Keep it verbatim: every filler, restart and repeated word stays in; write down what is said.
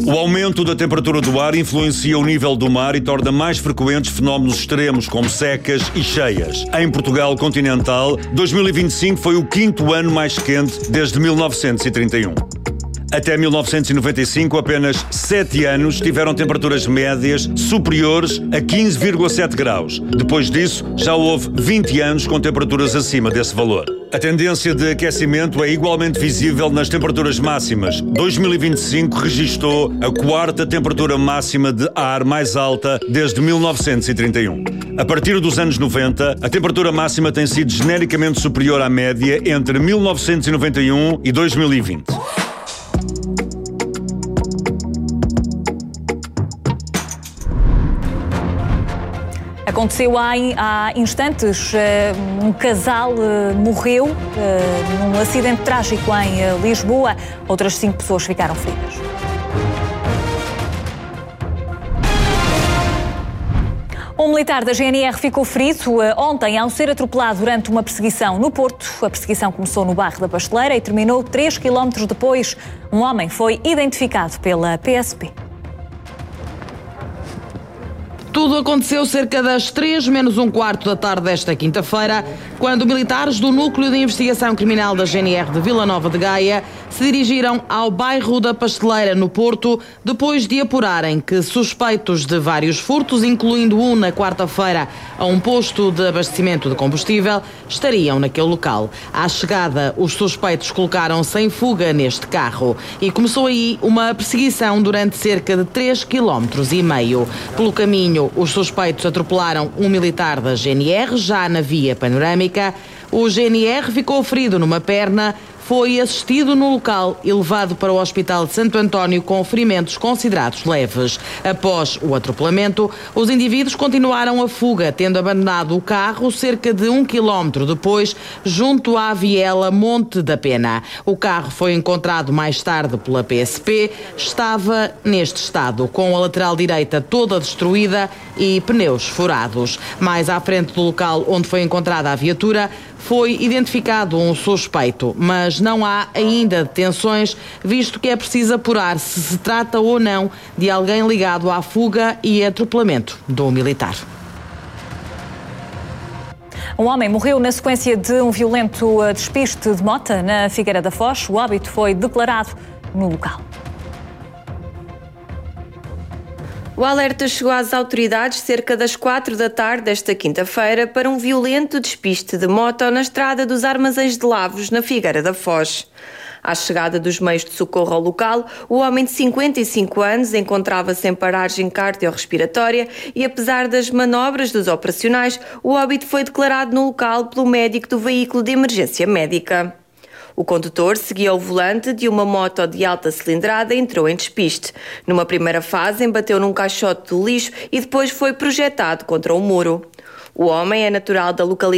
O aumento da temperatura do ar influencia o nível do mar e torna mais frequentes fenómenos extremos como secas e cheias. Em Portugal continental, dois mil e vinte e cinco foi o quinto ano mais quente desde mil novecentos e trinta e um. Até mil novecentos e noventa e cinco, apenas sete anos tiveram temperaturas médias superiores a quinze vírgula sete graus. Depois disso, já houve vinte anos com temperaturas acima desse valor. A tendência de aquecimento é igualmente visível nas temperaturas máximas. dois mil e vinte e cinco registou a quarta temperatura máxima de ar mais alta desde mil novecentos e trinta e um. A partir dos anos noventa, a temperatura máxima tem sido genericamente superior à média entre mil novecentos e noventa e um e dois mil e vinte. Aconteceu há, há instantes, um casal morreu num acidente trágico em Lisboa. Outras cinco pessoas ficaram feridas. Um militar da G N R ficou ferido ontem ao ser atropelado durante uma perseguição no Porto. A perseguição começou no bairro da Pasteleira e terminou três quilómetros depois. Um homem foi identificado pela P S P. Tudo aconteceu cerca das três menos um quarto da tarde desta quinta-feira, quando militares do Núcleo de Investigação Criminal da G N R de Vila Nova de Gaia se dirigiram ao bairro da Pasteleira, no Porto, depois de apurarem que suspeitos de vários furtos, incluindo um na quarta-feira a um posto de abastecimento de combustível, estariam naquele local. À chegada, os suspeitos colocaram-se em fuga neste carro e começou aí uma perseguição durante cerca de três quilómetros e meio. Pelo caminho, os suspeitos atropelaram um militar da G N R, já na via panorâmica. O G N R ficou ferido numa perna, foi assistido no local e levado para o Hospital de Santo António com ferimentos considerados leves. Após o atropelamento, os indivíduos continuaram a fuga, tendo abandonado o carro cerca de um quilómetro depois, junto à viela Monte da Pena. O carro foi encontrado mais tarde pela P S P, estava neste estado, com a lateral direita toda destruída e pneus furados. Mais à frente do local onde foi encontrada a viatura, foi identificado um suspeito, mas não há ainda detenções, visto que é preciso apurar se se trata ou não de alguém ligado à fuga e atropelamento do militar. Um homem morreu na sequência de um violento despiste de mota na Figueira da Foz. O óbito foi declarado no local. O alerta chegou às autoridades cerca das quatro da tarde desta quinta-feira para um violento despiste de moto na estrada dos Armazéns de Lavos, na Figueira da Foz. À chegada dos meios de socorro ao local, o homem de cinquenta e cinco anos encontrava-se em paragem cardiorrespiratória e, apesar das manobras dos operacionais, o óbito foi declarado no local pelo médico do veículo de emergência médica. O condutor seguia ao volante de uma moto de alta cilindrada e entrou em despiste. Numa primeira fase, embateu num caixote do lixo e depois foi projetado contra um muro. O homem é natural da localidade